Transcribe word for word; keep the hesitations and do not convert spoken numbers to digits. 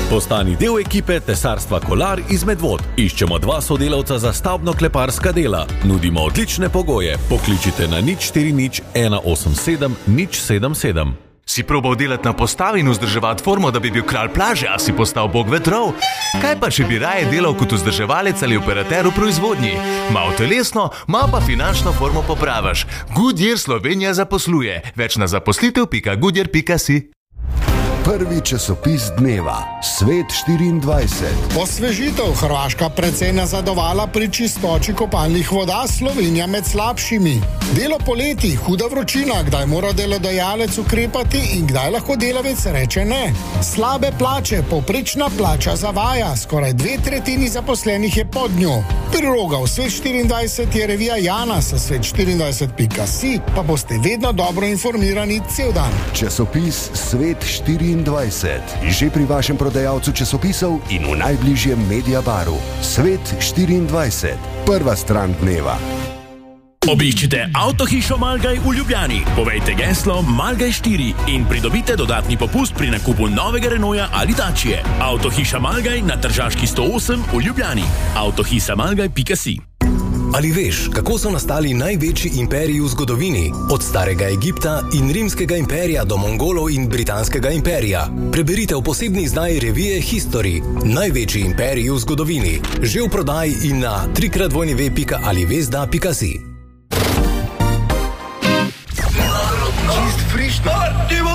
Postani del ekipe Tesarstva Kolar iz Medvod. Iščemo dva sodelavca za stavbno-kleparska dela. Nudimo odlične pogoje. Pokličite na nič štiri nič ena osem sedem nič sedem sedem. Si probal delati na postavi in vzdrževati formo, da bi bil kralj plaže, a si postal bog vetrov? Kaj pa, če bi raje delal kot vzdrževalec ali operater v proizvodnji? Malo telesno, malo pa finančno formo popraviš. Goodyear Slovenija zaposluje. Več na zaposlitev pika goodyear pika si. Prvi časopis dneva, Svet štiriindvajset. Osvežitev. Hrvaška precej nazadovala pri čistoči kopalnih voda, Slovenija med slabšimi. Delo poleti, huda vročina, kdaj mora delodajalec ukrepati in kdaj lahko delavec reče ne. Slabe plače, povprečna plača zavaja, skoraj dve tretjini zaposlenih je pod njo. Priloga v Svet štiriindvajset je revija Jana, sa svet štiriindvajset pika si, pa boste vedno dobro informirani cel dan. Časopis Svet štiriindvajset. Že pri vašem prodajalcu časopisov in v najbližjem Mediabaru. Svet štiriindvajset. Prva stran dneva. Obiščite Avtohišo Malgaj v Ljubljani. Povejte geslo Malgaj štiri in pridobite dodatni popust pri nakupu novega Renaulta ali Dacie. Avtohiša Malgaj na Tržaški sto osem v Ljubljani. avtohiša malgaj pika si. Ali veš, kako so nastali največji imperiji v zgodovini? Od starega Egipta in rimskega imperija do Mongolov in britanskega imperija. Preberite v posebni izdaji revije History. Največji imperiji v zgodovini. Že v prodaji in na trikrat dvojni pika ali vezda pika si. Čist frišno.